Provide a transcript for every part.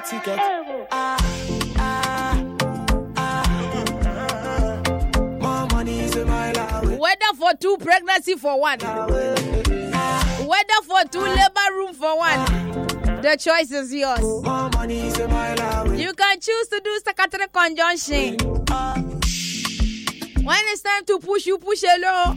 ticket. More money is a mile away. Whether for 2 pregnancy for 1. Whether for 2 labor room for 1. The choice is yours. More money is a mile away. You can choose to do secretary conjunction. When it's time to push, you push alone.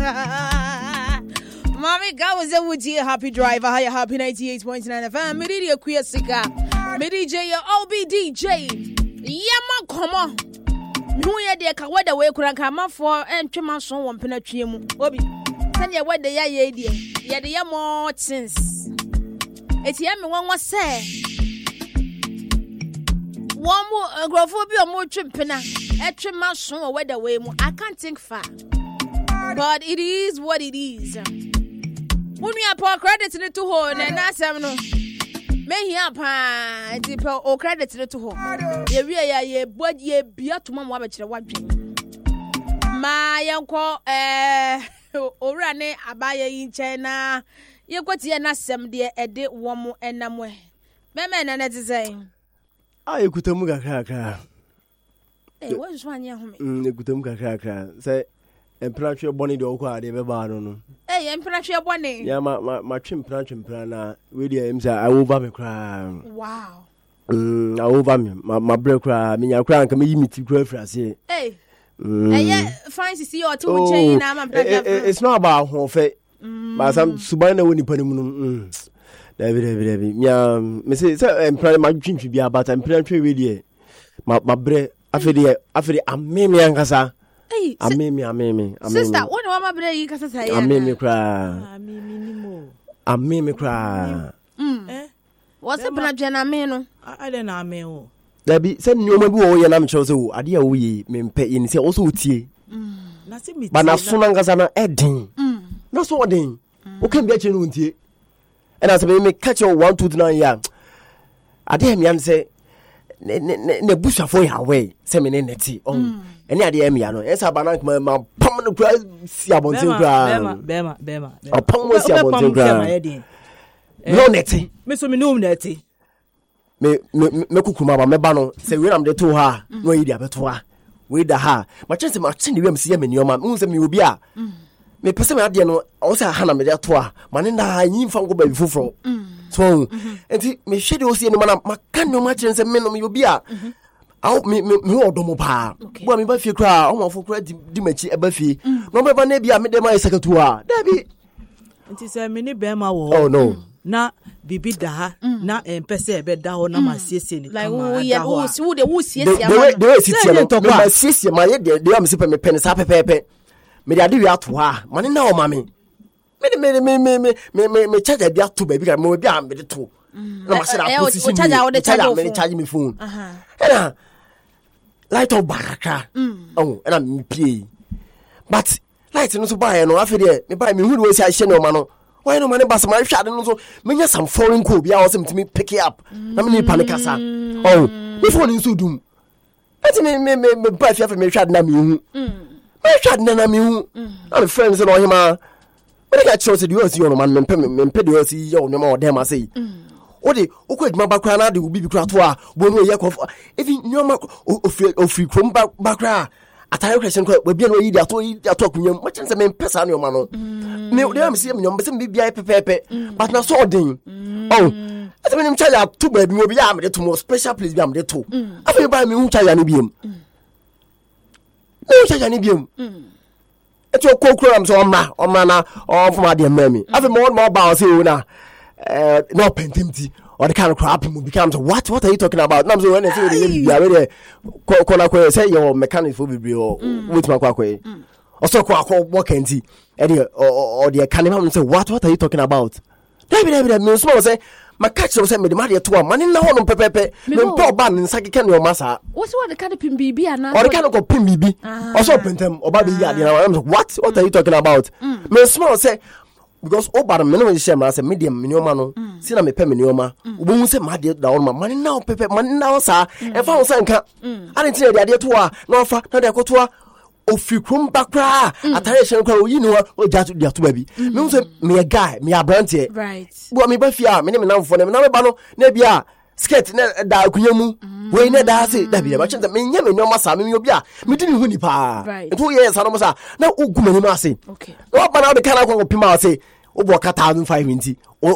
Mommy, God was there with you. Happy driver. Higher happy 98.9 FM. Midi a queer sika. Midi J, OBDJ. Yama, come on. No, yeah, dear, what the way could I come up for and to my son one penetrium. Obi, tell you what the ya, dear. Yeah, the more since. It's yammy one was say. One more agrophobia more trimpina. A trim my son or weather way more. I can't think far. But it is what it is. When we are poor credit to the 2 hole and that's no. May he up or credit to the 2 hole. Ye but ye be to Mamma which the 1 dream. My uncle Orane Abaya in China. You got here na sem dear a day 1 more and namwe. Memon and that's saying. I could muga cracker. Hey, what's 1 year home? Kutumka cracker. Say, Emperor Bonnie Doka, the Babano. Hey, Emperor Bonnie. Yeah, my chimp plan. Williams, I over me cry. Wow. I over me. My break cry. Me, I cry. Come me to grow for us. Hey. Yeah, fine to see you 2 chain. It's not about home fate. But some Subana when you put him. David. Yeah, Mrs. Emperor, my dream should be about Emperor really. My bread. After the amemi angasa. Hey, amemi. Sister, what do I break you kasa say? Amemi cry. Amemi cry. What's the plan jana meno? I don't know me. There be send no me wo ye na me choso ade a wo ye me mpe yin se also tie. Na se mi. Ba na so na angasa na edin. Na so odin. O kan bi a che no ntie. E na se me catch you 1 2 3 ya. Ade me an say ne busha for ya way se me ne neti ene ade em ya no esa bank ma pam no kra si abonten kra bema pam wo si abonten kra no neti me so me no neti me kukuma ba me ba no se we nam de to ha no yi dia beto ha we da ha ma chance ma chine we am si ya me nioma me se me obi a me pese me ade no o se ha na me de to ha ma ne na yin fa ngo ba bi foforo so enti me hwede o si ni ma kan no ma chance me no me obi a aw me odomo pa bo me ba fie kra o ma fo kra di machi e ba fie no be ba na bia me de ma sekatu a da bi enti se me ni be ma wo oh no na bibi da ha na empese ebe da ho na ma siesie ni like wo de wo siesie de siesie no ma siesie ma ye de am se pe me pen sa pepepe me de ade wi ato ha ma ne na o ma me charge bia to baby ka mo bia me de to na ma se na position charge me phone na light of baraka oh na me pie but light no so buy no afi de me buy me hu we si a hye no ma no why no man ba se ma hwa de no so me nya some foreign code bia o se me pick it up na me panic asa oh me phone so dum ati me buy fi afi me hwa de na me hu me hwa de na me hu na me friends no hima when I got chosen, you see on man, me pay you see you no more them I say. Odi, o ko eduma bakra na de obi bi kra to a, bo no ye kof. Even nyoma ofi krom bakra. Atare question ko we bia no yi de ato akunyam. Ma chense me pesa no ma no. Me de am see me nyom be me bia pepepe. But na so odin. Oh. Ati me nim charge to ba bi mo bia am de to more special place bi am de to. Afi ba me hu charge no biem. Me charge no biem. Eti okokro am so omra na from ade mami afi mo ba say na no pentimti or the kind of crap becomes what are you talking about nam so when say we are ready ko say your mechanic for be or with my kwakwe also kwakwo work enti e or the can him say what are you talking about David me so say my catch say me the ma de to am na ho no pepepe me mpo ba nsa keke no masa what's what the kind of pin bibi ana or the kind of pin bibi also pentem oba be ya na what are you talking about me small say because oba me no share ma say medium minima no si na me pe minima obo say ma de da on ma na pepe ma na sa e fa on nka ani tin de ade to a na ofa na de koto a ofikrum bakra atare hye nkwa oyi ni o ja de ato ba bi me say me guy me abrante right bo me ba fia me ne me namfo ne me na me ba no na bia skirt na da kunyamu we na da say da bi ba chenta me nya me no masa me obi a me di me hu ni pa nto ye sa no masa na oguma ni no ase okay no ba na de kana kwa pima ase obo ka 1500 nti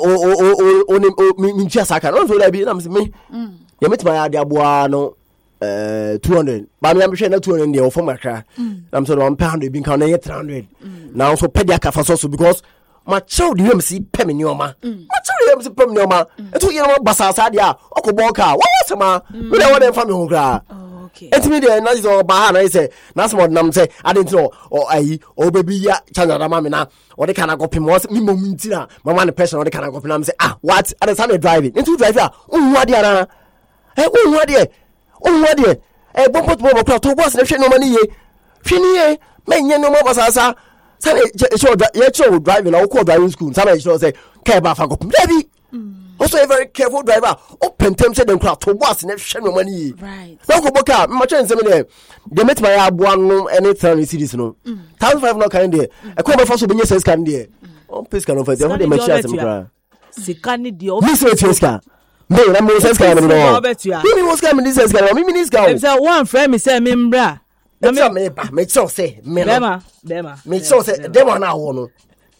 o mi ntia saka no so da bi na me ye metima ya de aboa no 200 ba me am hwe na 200 de o for makra na so 100 bi kan na ye 300 now so pedia ka fa so because my child you see pem nyoma my child you see pem nyoma eto ye no basasa dia okobo ka what ma we dey want them ho kra okay etimi dey na so ba ha na say na so nam say I didn't know or ayi o baby ya chanya da ma me na o de kana go pem o mi mom ntina mama ne person o de kana go pem am say what I understand driving into drive ya unwa dia na unwa dia bombo to to boss na hwe no mani ye hwe ni ye menye no mo basasa say you driving or call driving school say care ba fa go baby also a very careful driver open them say them crowd to boss na hwe no mani right no go boka ma chen say me dey they met my aboa no anything series no 1500 no kind there e ko ba fa so benye sense kan there on pace kan over there they match as me kra sikani dio me say sense me na mo sense kan no me mo sense me sense kan me sense kan say one friend me say me mbra me sure say me Bema. Me sure say dem na wo no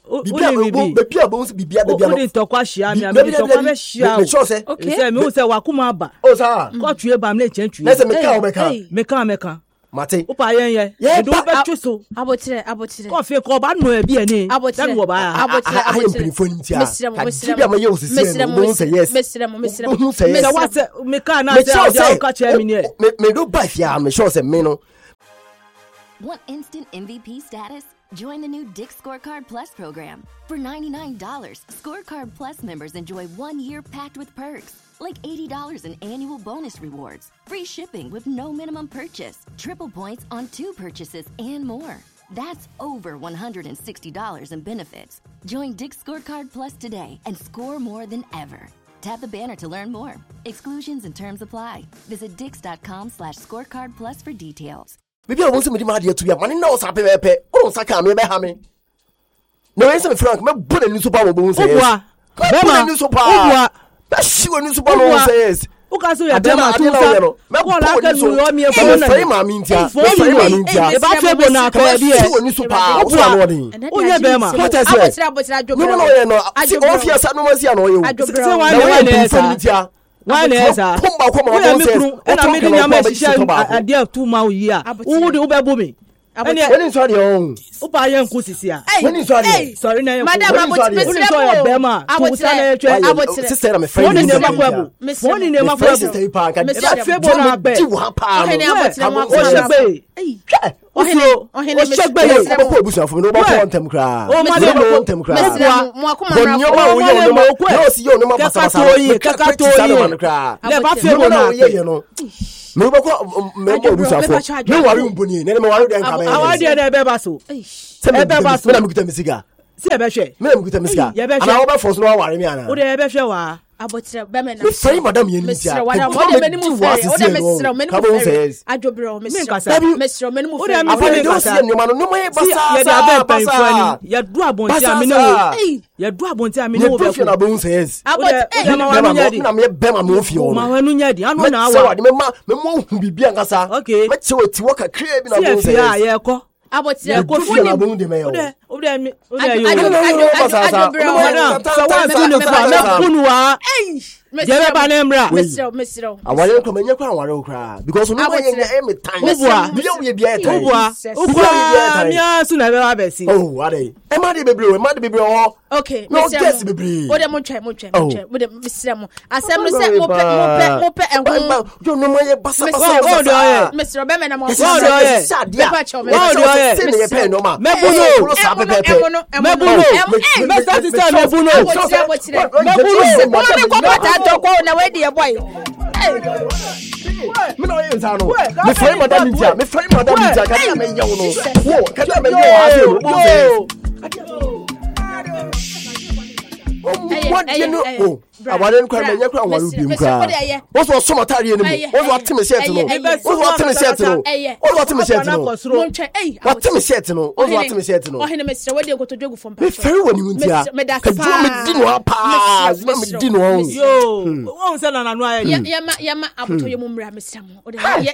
bibia bo so bibia no o to kwa hia me me to kwa me hia me sure say okay say me say wakuma aba o sa ko tue ba me chenchu na say me ka mate o pa yen ye do be twiso abotire ko fe ko ba no e bi ani abotire wo ba abotire bibia me ye o sisi no say yes mesrem what me ka na say ka che me ne me do ba fia me sure say me no. Want instant MVP status? Join the new Dick's Scorecard Plus program. For $99, Scorecard Plus members enjoy 1 year packed with perks, like $80 in annual bonus rewards, free shipping with no minimum purchase, triple points on 2 purchases, and more. That's over $160 in benefits. Join Dick's Scorecard Plus today and score more than ever. Tap the banner to learn more. Exclusions and terms apply. Visit dix.com/scorecard plus for details. Maybe I want somebody mad here to be a man in no sape pepe. Oh, Saka, me have me. No answer me, Frank. Me put a new super bowl says. Bema, new super. That's you a new super bowl says. Uka so ya Bema tu sa. Me ko la ka nu yo mi e fo na. Frame ma mintia. Frame ma mintia. E ba febo na ka bi e. You a new super. What's one? O ye Bema. What is it? No. See, officer no man see no you. Say why na One is a and I'm making a dear 2 mile year. Who do Uber Boomy? When is on your own? Upayan Kusisia. When is on sorry, Madame, Bema. I would say, sister, I'm afraid in the Miss One in the First Park and Mr. Febona Bay. Oh, check by your from no quantum cry. Oh, Madame cry. No, me worry mboni ne me worry den ka me awade na ebe baso ebe baso na me kuta misiga si ebe hwe me na me kuta misiga ana wo be force no worry me ana wo de ebe hwe wa abotire be me na me free madam ye ni tia wo de me ni mu free wo de me sira me ni mu free adwobro me sira me ni mu free afade do si ni ma no mo ye basa ye da be pen fani ye du abonti amene wo ye du abonti amene wo be ko na bon says abotire ma wanu nya di na me be ma mo fi o ma wanu nya di anu na awa me mo hu bibia nkasa me che wati wo kakra bi na bon says ya ye ko abotire ko fi na bon de me yo adwobro Jere ba na mbra. Mesiro. Awale ko menye kwa awale okra because no menye e time. Bi yo ye bia time. Ubua. Mia su na be wa besi. Oh, ade. E ma de bebre ho. Okay, no guess bebre. O de mo twa. Wo de mesiro mo. Asem no se mo pe enhu. Yo no menye basa. Mesiro be me na mo. Se pe no ma. Mebuno. Toko na we dey boy. Me no yin sa no. Me frame madam India. Ka me yawo no. Wo, ka me yawo ase no. What do you know? Oh, I want to cry. I want to be cry. What's what some Italian? What's what Timmy said to know? What's what Timmy said to know? What's what Timmy said to know? What Timmy said to know? What's what Timmy said to know? Oh, Mr. Where do you go to do from? Very well, you went here. Medino pass. Medino. Yo, what was that? Yama, I'll tell you, Mumra, Mr.